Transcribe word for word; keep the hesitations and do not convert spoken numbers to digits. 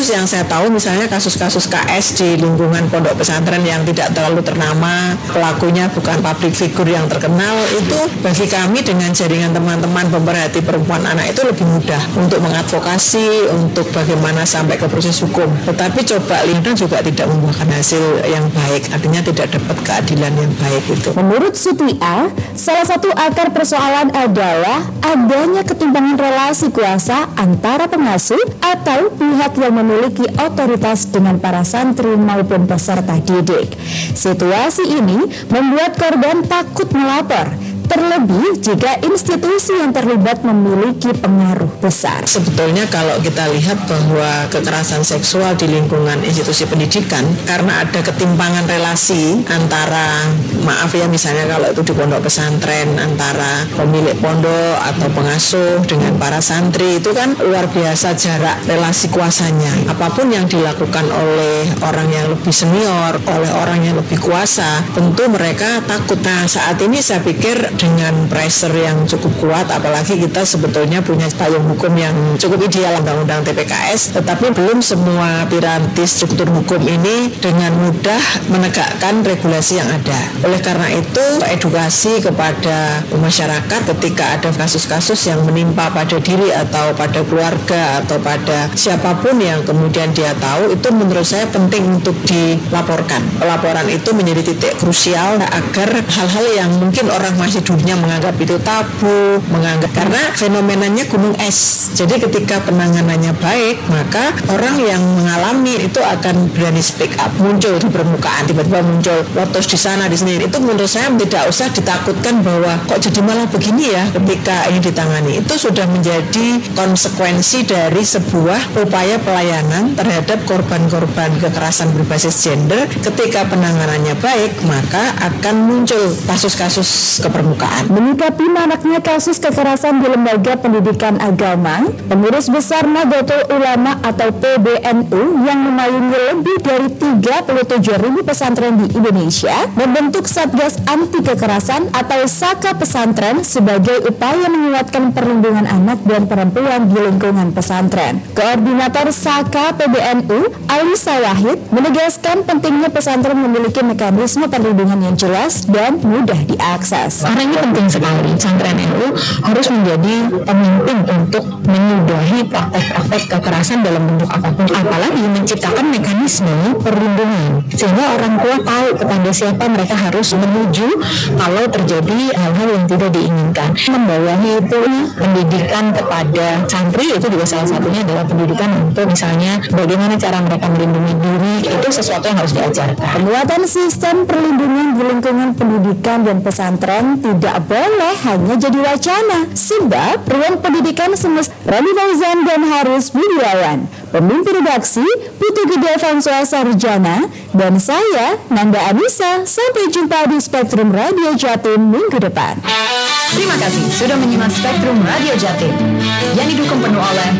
kasus yang saya tahu misalnya kasus-kasus K S di lingkungan pondok pesantren yang tidak terlalu ternama, pelakunya bukan public figure yang terkenal, itu bagi kami dengan jaringan teman-teman pemerhati perempuan anak itu lebih mudah untuk mengadvokasi, untuk bagaimana sampai ke proses hukum. Tetapi coba lihat juga tidak membuahkan hasil yang baik, artinya tidak dapat keadilan yang baik itu. Menurut Sutia, salah satu akar persoalan adalah adanya ketimpangan relasi kuasa antara pengasuh atau pihak yang memiliki otoritas dengan para santri maupun peserta didik. Situasi ini membuat korban takut melapor, terlebih jika institusi yang terlibat memiliki pengaruh besar. Sebetulnya kalau kita lihat bahwa kekerasan seksual di lingkungan institusi pendidikan, karena ada ketimpangan relasi antara, maaf ya misalnya kalau itu di pondok pesantren, antara pemilik pondok atau pengasuh dengan para santri, itu kan luar biasa jarak relasi kuasanya. Apapun yang dilakukan oleh orang yang lebih senior, oleh orang yang lebih kuasa, tentu mereka takut. Nah saat ini saya pikir dengan pressure yang cukup kuat, apalagi kita sebetulnya punya payung hukum yang cukup ideal, undang-undang T P K S, tetapi belum semua piranti struktur hukum ini dengan mudah menegakkan regulasi yang ada. Oleh karena itu, edukasi kepada masyarakat ketika ada kasus-kasus yang menimpa pada diri atau pada keluarga atau pada siapapun yang kemudian dia tahu, itu menurut saya penting untuk dilaporkan. Pelaporan itu menjadi titik krusial agar hal-hal yang mungkin orang masih dunia menganggap itu tabu, menganggap, karena fenomenanya gunung es. Jadi ketika penanganannya baik, maka orang yang mengalami itu akan berani speak up, muncul di permukaan, tiba-tiba muncul lotus di sana di sini. Itu menurut saya tidak usah ditakutkan bahwa kok jadi malah begini ya ketika ini ditangani. Itu sudah menjadi konsekuensi dari sebuah upaya pelayanan terhadap korban-korban kekerasan berbasis gender. Ketika penanganannya baik, maka akan muncul kasus-kasus ke permukaan. Menyikapi maraknya kasus kekerasan di lembaga pendidikan agama, Pengurus Besar Nahdlatul Ulama atau P B N U yang memayungi lebih dari tiga puluh tujuh ribu pesantren di Indonesia membentuk Satgas Anti Kekerasan atau Saka Pesantren sebagai upaya menguatkan perlindungan anak dan perempuan di lingkungan pesantren. Koordinator Saka P B N U, Alisa Wahid, menegaskan pentingnya pesantren memiliki mekanisme perlindungan yang jelas dan mudah diakses. Karena ini penting sekali, pesantren N U harus menjadi pemimpin untuk menyudahi praktek-praktek kekerasan dalam bentuk apapun, apalagi menciptakan mekanisme perlindungan sehingga orang tua tahu kepada siapa mereka harus menuju kalau terjadi hal-hal yang tidak diinginkan. Membawahi itu pendidikan kepada santri, itu juga salah satunya adalah pendidikan untuk misalnya bagaimana cara mereka melindungi diri, itu sesuatu yang harus diajarkan. Penguatan sistem perlindungan di lingkungan pendidikan dan pesantren tidak boleh hanya jadi wacana, sebab ruang pendidikan semesta. Rani Fauzan dan Haris Budiawan, pemimpin redaksi Putu Gede Fansua Sarjana, dan saya Nanda Anissa. Sampai jumpa di Spektrum Radio Jatim minggu depan. Terima kasih sudah menyimak Spektrum Radio Jatim yang didukung penuh oleh